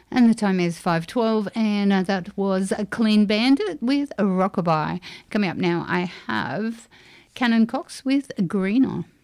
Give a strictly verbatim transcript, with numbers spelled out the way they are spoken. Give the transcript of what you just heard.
And the time is five twelve, and uh, that was a Clean Bandit with a Rockabye. Coming up now, I have Cannon Cox with Greener.